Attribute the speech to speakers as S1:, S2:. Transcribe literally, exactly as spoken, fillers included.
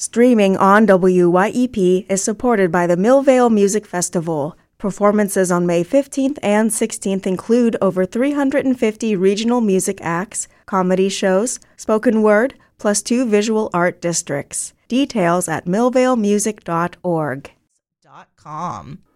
S1: Streaming on W Y E P is supported by the Millvale Music Festival. Performances on May fifteenth and sixteenth include over three hundred fifty regional music acts, comedy shows, spoken word, plus two visual art districts. Details at millvale music dot org.
S2: .com.